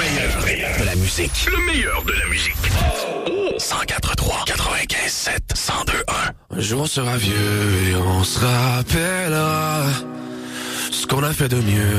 meilleur de la musique. Le meilleur de la musique. 104.3, 95.7, 102.1. Un jour on sera vieux et on se rappellera ce qu'on a fait de mieux.